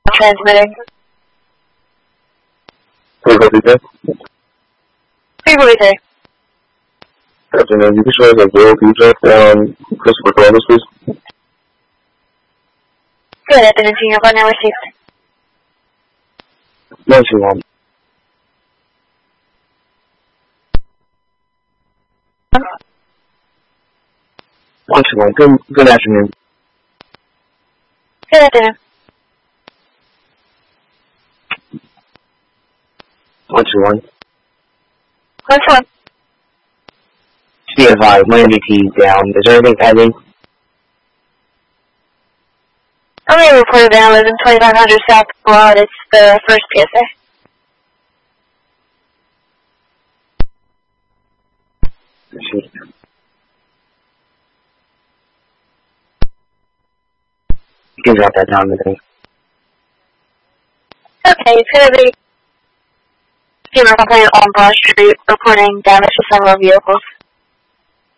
Transmitting. Hey, what is that? 343. Afternoon. You can show us a bill. Can you track down Christopher Columbus, please? Good afternoon, Senior Partner received. 121. 121. Good afternoon. Good afternoon. 121. 121. Be advised, my MVP is down. Is there anything pending? Only reported downloads in 2500 South Broad. It's the first PSA. Let's see. You can drop that down today. Okay, it's going to be Gamer Complaint on Broad Street reporting damage to several vehicles.